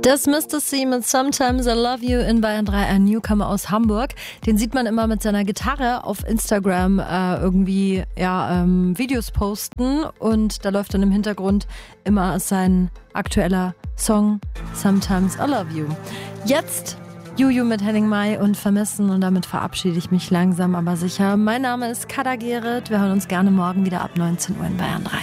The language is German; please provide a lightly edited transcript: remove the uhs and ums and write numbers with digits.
Das Mr. C mit Sometimes I Love You in Bayern 3, ein Newcomer aus Hamburg. Den sieht man immer mit seiner Gitarre auf Instagram Videos posten und da läuft dann im Hintergrund immer sein aktueller Song Sometimes I Love You. Jetzt Juju mit Henning Mai und Vermissen und damit verabschiede ich mich langsam aber sicher. Mein Name ist Kada Gerrit. Wir hören uns gerne morgen wieder ab 19 Uhr in Bayern 3.